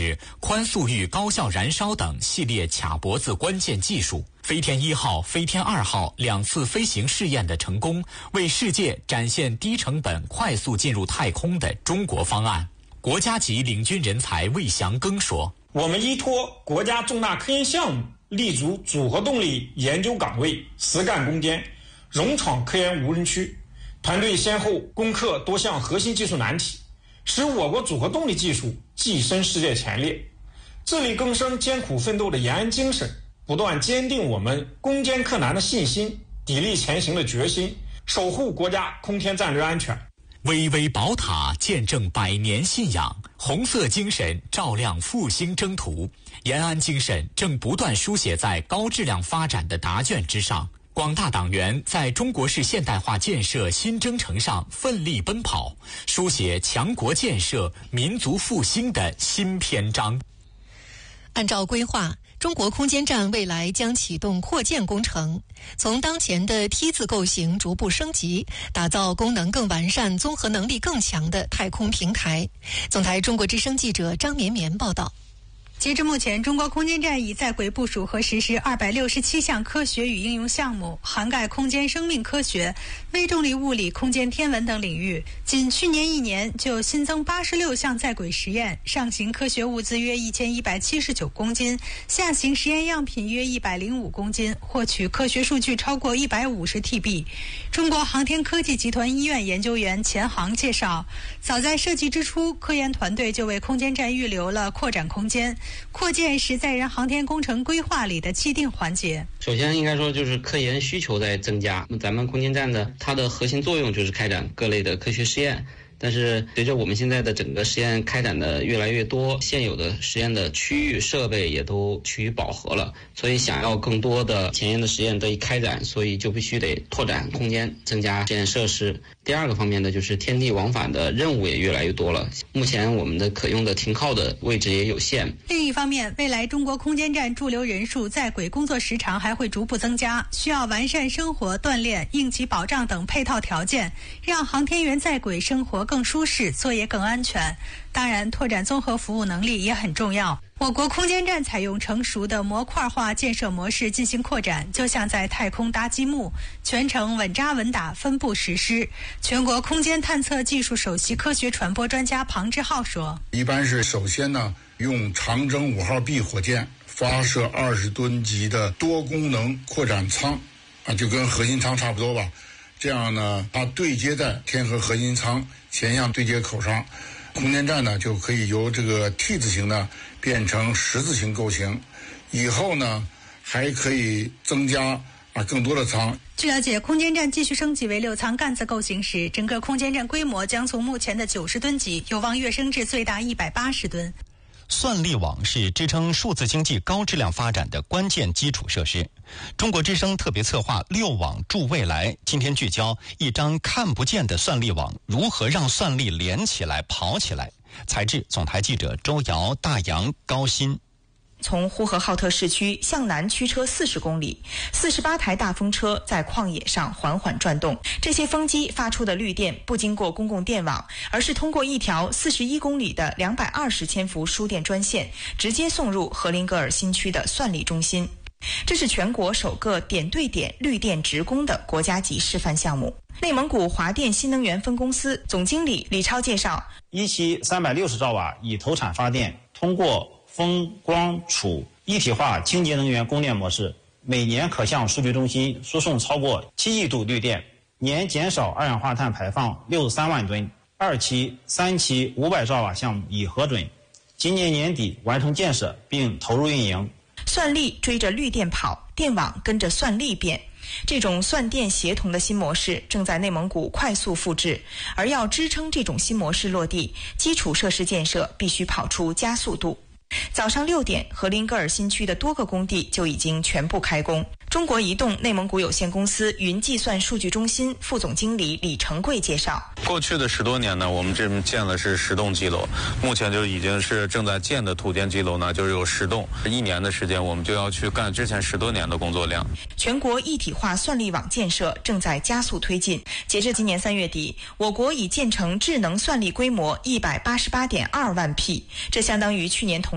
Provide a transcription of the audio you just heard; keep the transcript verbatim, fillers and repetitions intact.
是宽速域高效燃烧等系列卡脖子关键技术。飞天一号、飞天二号两次飞行试验的成功，为世界展现低成本、快速进入太空的中国方案。国家级领军人才魏祥庚说：“ 我们依托国家重大科研项目，立足组合动力研究岗位，实干攻坚，勇闯科研无人区。团队先后攻克多项核心技术难题，使我国组合动力技术跻身世界前列。自力更生、艰苦奋斗的延安精神，不断坚定我们攻坚克难的信心，砥砺前行的决心，守护国家空天战略安全。” 巍巍宝塔见证百年信仰，红色精神照亮复兴征途。延安精神正不断书写在高质量发展的答卷之上。广大党员在中国式现代化建设新征程上奋力奔跑，书写强国建设、民族复兴的新篇章。 按照规划，中国空间站未来将启动扩建工程，从当前的 T 字构型逐步升级，打造功能更完善、综合能力更强的太空平台。总台中国之声记者张绵绵报道。 截至目前，中国空间站已在轨部署和实施二百六十七项科学与应用项目，涵盖空间生命科学、微重力物理、空间天文等领域。仅去年一年就新增八十六项在轨实验，上行科学物资约一千一百七十九公斤，下行实验样品约一百零五公斤，获取科学数据超过一百五十 T B。中国航天科技集团医院研究员钱航介绍，早在设计之初，科研团队就为空间站预留了扩展空间。扩建是载人航天工程规划里的既定环节。 首先应该说就是科研需求在增加，那咱们空间站的它的核心作用就是开展各类的科学实验。但是随着我们现在的整个实验开展的越来越多，现有的实验的区域设备也都趋于饱和了，所以想要更多的前沿的实验得以开展，所以就必须得拓展空间，增加实验设施。第二个方面呢，就是天地往返的任务也越来越多了，目前我们的可用的停靠的位置也有限。 另一方面，未来中国空间站驻留人数、在轨工作时长还会逐步增加，需要完善生活、锻炼、应急保障等配套条件，让航天员在轨生活更舒适，作业更安全。当然，拓展综合服务能力也很重要。我国空间站采用成熟的模块化建设模式进行扩展，就像在太空搭积木，全程稳扎稳打，分步实施。全国空间探测技术首席科学传播专家庞志浩说：“ 一般是首先呢，用长征五号 B 火箭发射二十吨级的多功能扩展舱，啊，就跟核心舱差不多吧。这样呢，它对接在天河核心舱前向对接口上。”空间站呢就可以由这个 T 字形呢变成十字形构型，以后呢还可以增加啊更多的舱。 据了解，空间站继续升级为六舱干字构型时，整个空间站规模将从目前的九十吨级有望跃升至最大一百八十吨。 算力网是支撑数字经济高质量发展的关键基础设施。中国之声特别策划六网助未来，今天聚焦一张看不见的算力网，如何让算力连起来、跑起来。采制总台记者周瑶、大洋、高鑫。 从呼和浩特市区向南驱车四十公里，四十八台大风车在旷野上缓缓转动。这些风机发出的绿电不经过公共电网，而是通过一条四十一公里的两百二十千伏输电专线，直接送入荷林格尔新区的算力中心。这是全国首个点对点绿电直供的国家级示范项目。内蒙古华电新能源分公司总经理李超介绍， 一期三百六十兆瓦以投产发电，通过风光储一体化清洁能源供电模式，每年可向数据中心输送超过七亿度绿电，年减少二氧化碳排放六十三万吨。二期、三期五百兆瓦项目已核准，今年年底完成建设并投入运营。 算力追着绿电跑，电网跟着算力变。这种算电协同的新模式正在内蒙古快速复制，而要支撑这种新模式落地，基础设施建设必须跑出加速度。早上六点，荷林格尔新区的多个工地就已经全部开工。中国移动内蒙古有限公司云计算数据中心副总经理李成贵介绍， 过去的十多年呢，我们这边建的是十栋机楼，目前就已经是正在建的土电机楼呢，就是有十栋，一年的时间我们就要去干之前十多年的工作量。 全国一体化算力网建设正在加速推进，截至今年三月底，我国已建成智能算力规模一百八十八点二万 P， 这相当于去年同